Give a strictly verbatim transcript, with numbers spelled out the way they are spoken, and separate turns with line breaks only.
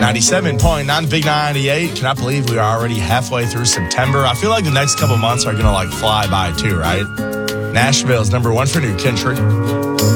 ninety-seven point nine Big ninety-eight. Cannot believe we are already halfway through September. I feel like the next couple months are going to like fly by too, right? Nashville's number one for new country.